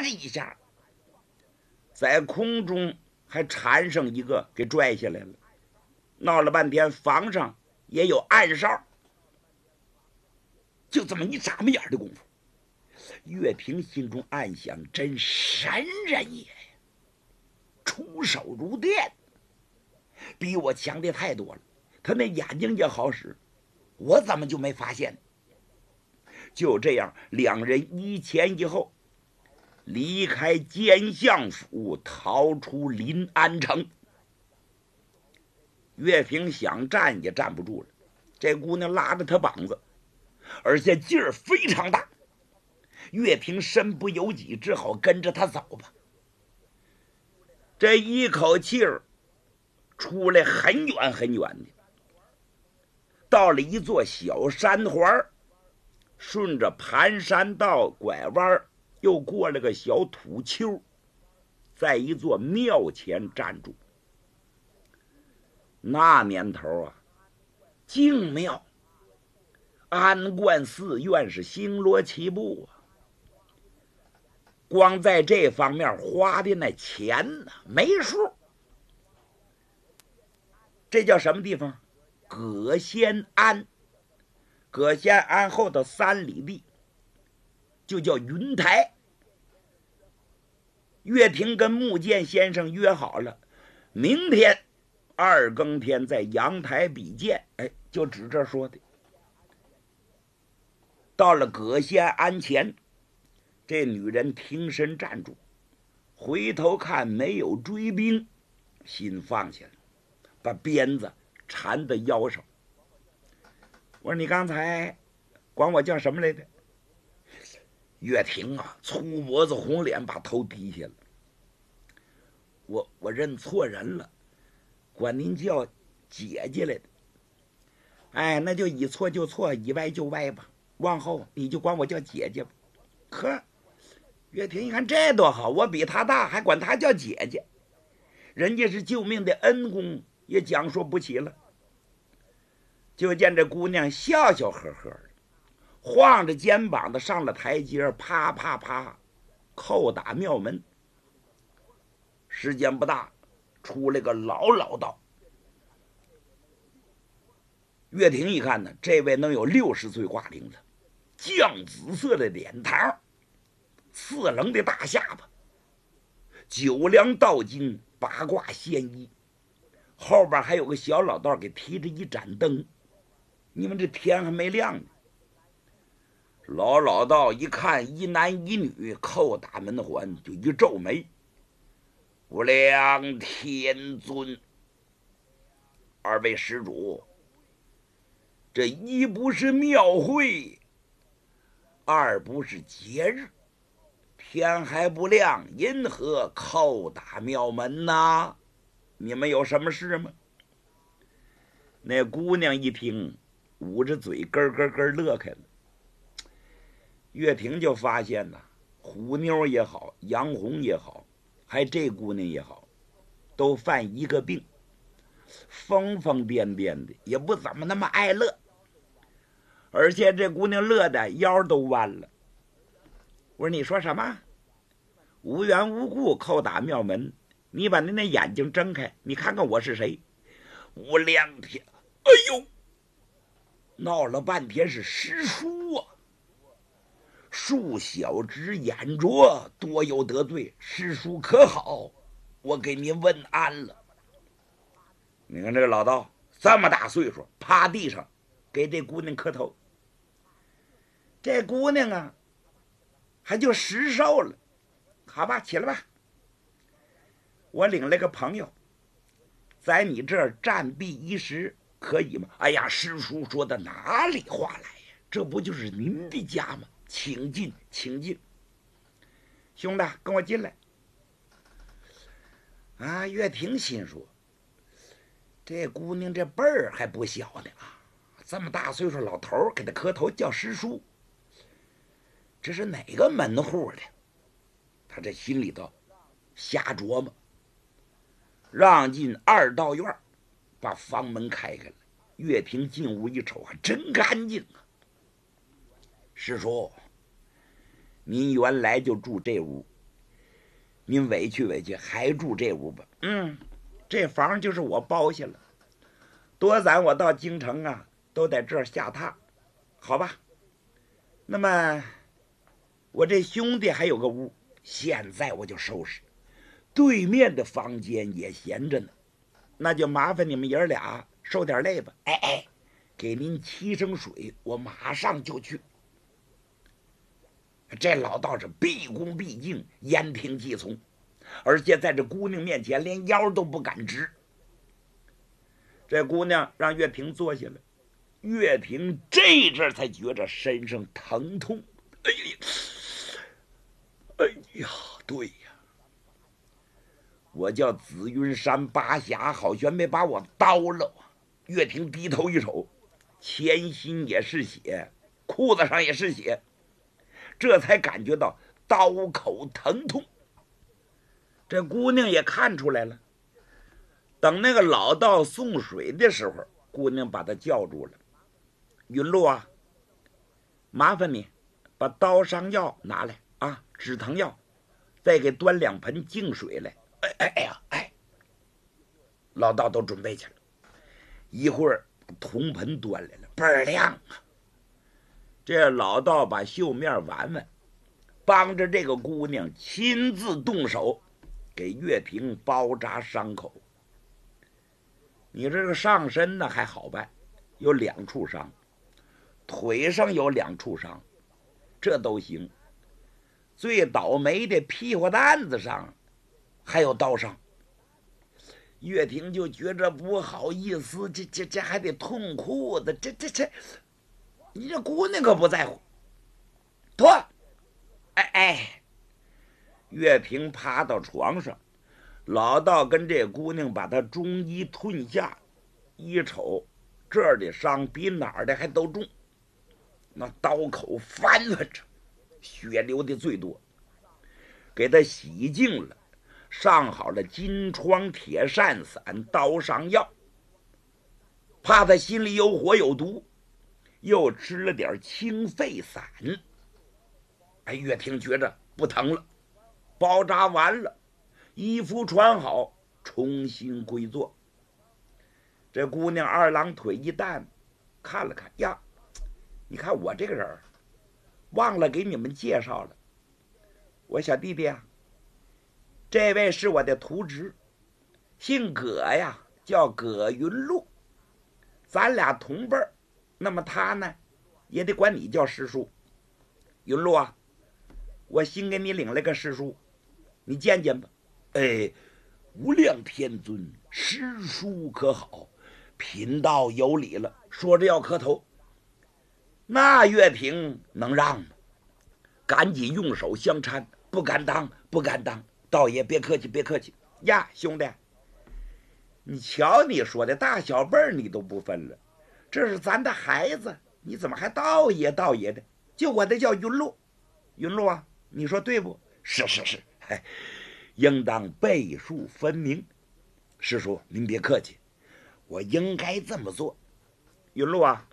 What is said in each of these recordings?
的一下，在空中还缠上一个给拽下来了。闹了半天，房上也有暗哨。就这么一眨巴眼的功夫，岳平心中暗想：真神人也呀，出手如电，比我强的太多了。他那眼睛也好使，我怎么就没发现？就这样，两人一前一后离开监相府，逃出临安城。岳平想站也站不住了，这姑娘拉着他膀子，而且劲儿非常大。岳平身不由己，只好跟着他走吧。这一口气儿出来很远很远的，到了一座小山环，顺着盘山道拐弯，又过了个小土丘，在一座庙前站住。那年头啊，净庙安观寺院是星罗棋布啊，光在这方面花的那钱呢没数。这叫什么地方？葛仙庵。葛仙庵后头3里地就叫云台。岳霆跟穆剑先生约好了，明天2更天在阳台比剑。就指这说的。到了葛仙庵前，这女人挺身站住，回头看没有追兵，心放下了，把鞭子缠在腰上。我说：“你刚才管我叫什么来着？”岳霆啊，粗脖子红脸，把头低下了。我认错人了，管您叫姐姐来的。那就以错就错，以歪就歪吧。往后你就管我叫姐姐吧。呵，岳霆一看这多好，我比他大，还管他叫姐姐，人家是救命的恩公，也讲说不起了。就见这姑娘笑笑呵呵的，晃着肩膀的上了台阶，啪啪啪叩打庙门。时间不大，出来个老道。岳霆一看呢，这位能有60岁挂龄了，绛紫色的脸膛，4棱的大下巴，9梁道巾，8挂仙衣，后边还有个小老道给提着一盏灯。你们这天还没亮呢。老道一看一男一女叩打门环，就一皱眉：“无量天尊，2位施主，这一不是庙会，2不是节日，天还不亮，因何叩打庙门呢？你们有什么事吗？”那姑娘一听，捂着嘴咯咯咯乐开了。岳霆就发现呐，虎妞也好，杨红也好，还这姑娘也好，都犯一个病，疯疯癫癫的，也不怎么那么爱乐。而且这姑娘乐的腰都弯了。我说：“你说什么？无缘无故叩打庙门？你把那眼睛睁开，你看看我是谁？”无量天，哎呦！闹了半天是师叔啊！恕小侄眼拙，多有得罪，师叔可好？我给您问安了。你看这个老道这么大岁数，趴地上给这姑娘磕头。这姑娘啊，还就实受了。好吧，起来吧。我领了个朋友，在你这儿暂避一时，可以吗？哎呀，师叔说的哪里话来呀？这不就是您的家吗？请进，请进。兄弟，跟我进来。啊，岳霆心说，这姑娘这辈儿还不小呢啊，这么大岁数老头给他磕头叫师叔，这是哪个门户的？他这心里头瞎琢磨。让进2道院，把房门开开了。岳霆进屋一瞅，还真干净啊。师叔，您原来就住这屋， 您委屈委屈，还住这屋吧。这房就是我包下了，多攒我到京城啊，都在这儿下榻，好吧？那么我这兄弟还有个屋，现在我就收拾。对面的房间也闲着呢，那就麻烦你们爷儿俩受点累吧。给您沏声水，我马上就去。这老道是毕恭毕敬，言听计从，而且在这姑娘面前连腰都不敢直。这姑娘让岳平坐下来，岳平这阵才觉着身上疼痛。哎呀，对呀，我叫紫云山八侠，好悬没把我刀了。岳平低头一瞅，前心也是血，裤子上也是血，这才感觉到刀口疼痛。这姑娘也看出来了，等那个老道送水的时候，姑娘把他叫住了。云路啊，麻烦你把刀伤药拿来啊，止疼药，再给端2盆净水来。老道都准备去了，一会儿铜盆端来了，倍儿亮啊。这老道把绣面挽挽，帮着这个姑娘亲自动手给岳平包扎伤口。你这个上身呢还好办，有2处伤，腿上有2处伤，这都行。最倒霉的屁股蛋子上还有刀伤。岳平就觉着不好意思，这还得痛裤子，这，你这姑娘可不在乎，脱！岳平爬到床上，老道跟这姑娘把她中衣褪下，一瞅这儿的伤比哪儿的还都重，那刀口翻翻着，血流的最多，给她洗净了，上好了金疮铁扇散、刀伤药，怕他心里有火有毒，又吃了点清肺散。岳平觉着不疼了，包扎完了，衣服穿好，重新归坐。这姑娘2郎腿一担，看了看呀，你看我这个人忘了给你们介绍了，我小弟弟啊，这位是我的徒侄，姓葛呀，叫葛云路，咱俩同辈儿，那么他呢也得管你叫师叔。云路啊，我新给你领了个师叔，你见见吧。无量天尊，师叔可好？贫道有礼了。说着要磕头，那岳平能让吗？赶紧用手相搀，不敢当，不敢当。道爷别客气，别客气呀，兄弟，你瞧你说的大小辈儿你都不分了，这是咱的孩子，你怎么还道爷道爷的？就我的叫云路，云路啊，你说对不？是，应当辈数分明。师叔您别客气，我应该这么做。云路啊，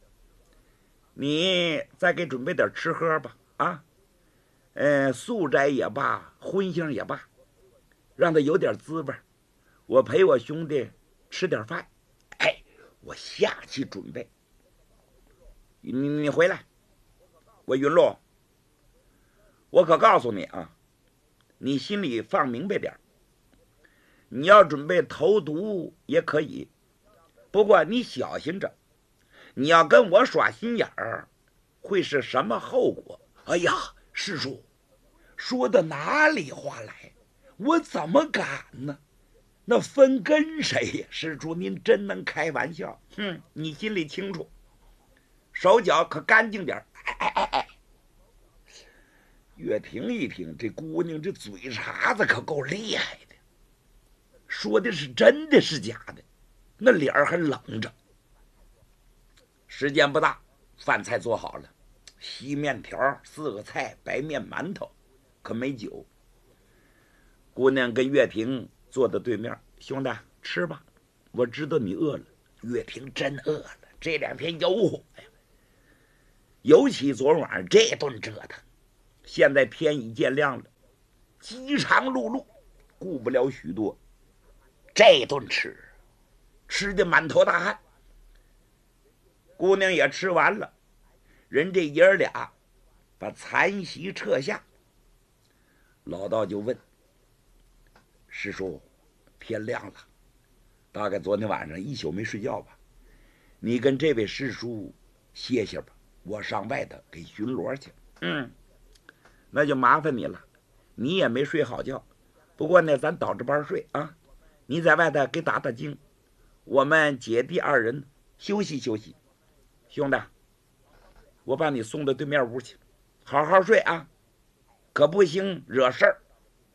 你再给准备点吃喝吧啊，素斋也罢，荤腥也罢，让他有点滋味。我陪我兄弟吃点饭，我下去准备。你回来，我云路，我可告诉你啊，你心里放明白点，你要准备投毒也可以，不过你小心着，你要跟我耍心眼儿，会是什么后果？哎呀，师叔说的哪里话来，我怎么敢呢？那分跟谁呀？施主您真能开玩笑，你心里清楚，手脚可干净点。岳平一听，这姑娘这嘴茬子可够厉害的，说的是真的是假的，那脸儿还冷着。时间不大，饭菜做好了，稀面条、4个菜、白面馒头，可没酒。姑娘跟岳平坐在对面，兄弟吃吧，我知道你饿了。岳平真饿了，这2天有火呀，尤其昨晚上这顿折腾。现在天已渐亮了， 饥肠辘辘，顾不了许多。这顿吃的满头大汗，姑娘也吃完了，人这爷儿俩把残席撤下。老道就问师叔：“天亮了，大概昨天晚上一宿没睡觉吧？你跟这位师叔歇歇吧，我上外头给巡逻去。”“那就麻烦你了，你也没睡好觉。不过呢，咱倒着班睡啊。你在外头给打打经，我们姐弟二人休息休息。兄弟，我把你送到对面屋去，好好睡啊，可不行惹事儿。”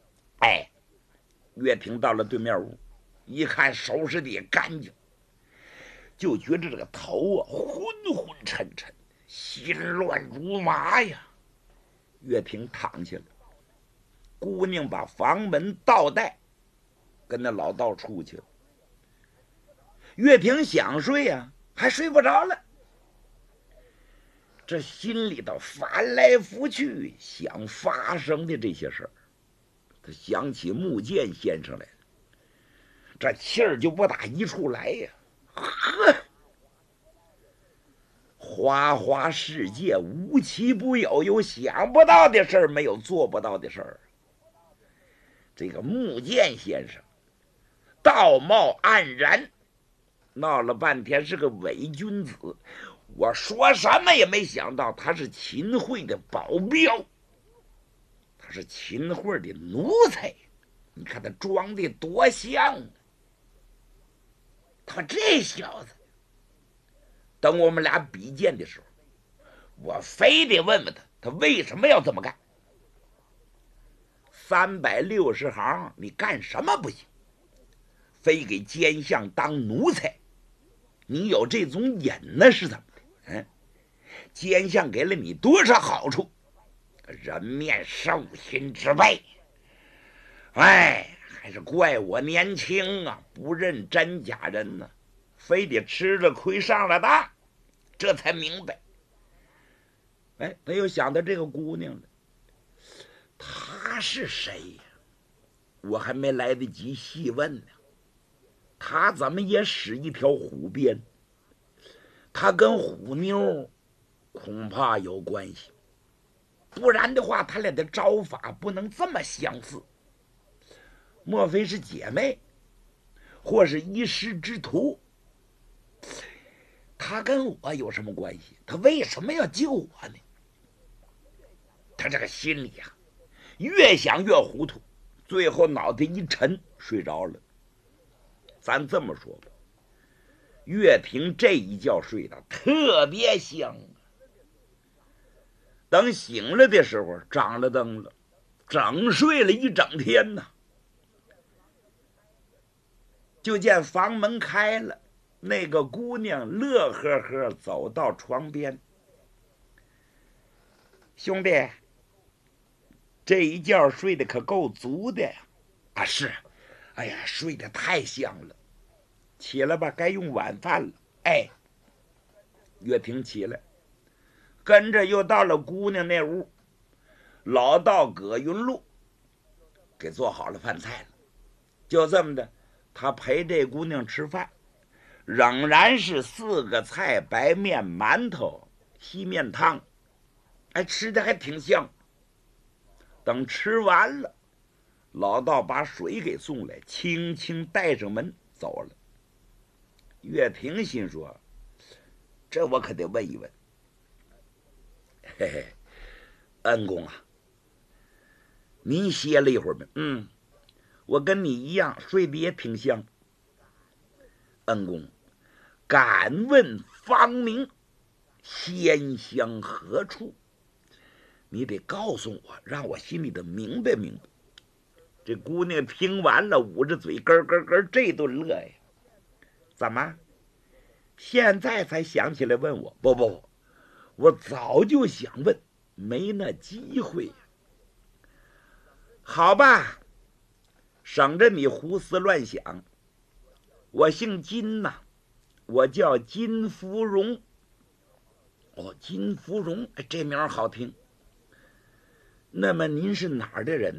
岳平到了对面屋，一看收拾的也干净，就觉着这个头啊昏昏沉沉，心乱如麻呀。岳平躺下了，姑娘把房门倒带，跟那老道出去了。岳平想睡啊，还睡不着了，这心里头翻来覆去想发生的这些事儿，他想起穆剑先生来了，这气儿就不打一处来呀。呵，花花世界无奇不有，有想不到的事儿，没有做不到的事儿。这个穆剑先生道貌岸然，闹了半天是个伪君子，我说什么也没想到他是秦桧的保镖，他是秦桧的奴才。你看他装的多像啊！他这小子，等我们俩比剑的时候，我非得问问他，他为什么要这么干？360行，你干什么不行？非给奸相当奴才？你有这种瘾呢是怎么的？奸相给了你多少好处？人面兽心之辈。还是怪我年轻啊，不认真假人呢，非得吃了亏上了当，这才明白。他又想到这个姑娘了，她是谁呀？我还没来得及细问呢。她怎么也使一条虎鞭？她跟虎妞恐怕有关系，不然的话，他俩的招法不能这么相似。莫非是姐妹，或是一师之徒？他跟我有什么关系？他为什么要救我呢？他这个心里啊，越想越糊涂，最后脑袋一沉，睡着了。咱这么说吧，岳平这一觉睡得特别香啊。等醒了的时候，张了灯了，整睡了一整天呢。就见房门开了，那个姑娘乐呵呵走到床边。兄弟，这一觉睡得可够足的呀！啊，是，哎呀，睡得太香了。起来吧，该用晚饭了。岳平起来，跟着又到了姑娘那屋，老道葛云路给做好了饭菜了。就这么的，他陪这姑娘吃饭，仍然是4个菜，白面、馒头、稀面汤，吃的还挺香。等吃完了，老道把水给送来，轻轻带上门走了。岳平心说，这我可得问一问。嘿嘿，恩公啊，您歇了一会儿没？我跟你一样睡得也挺香。恩公，敢问芳名，仙乡何处？你得告诉我，让我心里头明白明白。这姑娘听完了，捂着嘴咯咯咯这顿乐呀。怎么现在才想起来问我？不，我早就想问，没那机会。好吧，省着你胡思乱想。我姓金呐，我叫金芙蓉。金芙蓉，这名好听。那么您是哪儿的人？